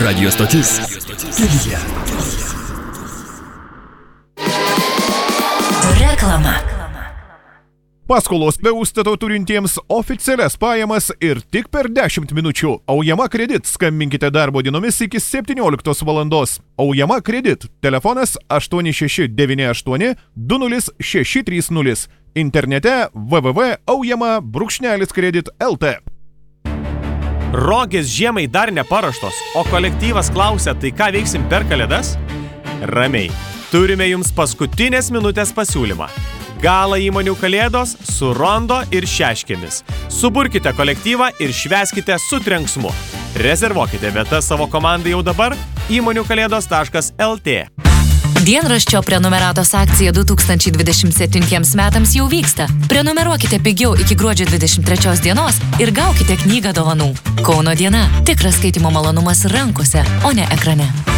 Radio stotis Kilija. Reklama. Paskolos be užstato turintiems oficialias pajamas ir tik per 10 minučių. Aujama kredit. Skambinkite darbo dienomis iki 17 valandos. Aujama kredit. Telefonas 8698 20630. Internete www.aujama-kredit.lt. Rogės žiemai dar neparuoštos, o kolektyvas klausia, tai ką veiksim per kalėdas? Ramiai. Turime jums paskutinės minutės pasiūlymą. Gala įmonių kalėdos su rondo ir šeškėmis. Suburkite kolektyvą ir švęskite su trenksmu. Rezervuokite vietas savo komandai jau dabar įmoniukalėdos.lt. Dienraščio prenumeratos akcija 2027 metams jau vyksta. Prenumeruokite pigiau iki gruodžio 23 dienos ir gaukite knygą dovanų. Kauno diena. Tikras skaitimo malonumas rankose, o ne ekrane.